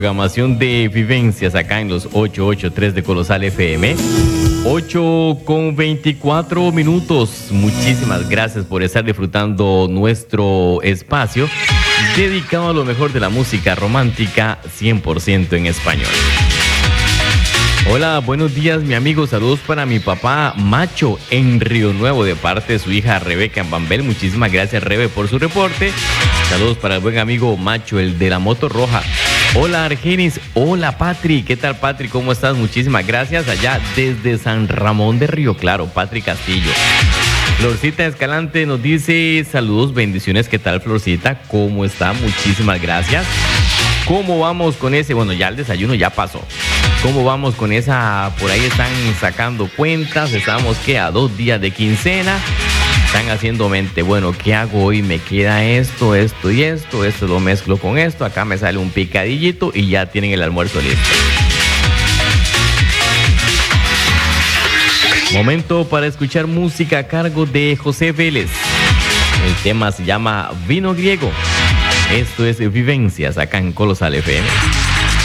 Programación de vivencias acá en los 883 de Colosal FM. 8:24. Muchísimas gracias por estar disfrutando nuestro espacio dedicado a lo mejor de la música romántica 100% en español. Hola, buenos días, mi amigo. Saludos para mi papá Macho en Río Nuevo de parte de su hija Rebeca en Bambel. Muchísimas gracias, Rebe, por su reporte. Saludos para el buen amigo Macho, el de la moto roja. Hola, Argenis. Hola, Patri. ¿Qué tal, Patri? ¿Cómo estás? Muchísimas gracias. Allá desde San Ramón de Río Claro, Patri Castillo. Florcita Escalante nos dice saludos, bendiciones. ¿Qué tal, Florcita? ¿Cómo está? Muchísimas gracias. ¿Cómo vamos con ese? Bueno, ya el desayuno ya pasó. ¿Cómo vamos con esa? Por ahí están sacando cuentas. Estamos, ¿qué? A 2 días de quincena. Están haciendo mente. Bueno, ¿qué hago hoy? Me queda esto, esto y esto. Esto lo mezclo con esto. Acá me sale un picadillito y ya tienen el almuerzo listo. Momento para escuchar música a cargo de José Vélez. El tema se llama Vino Griego. Esto es Vivencias acá en Colosal FM.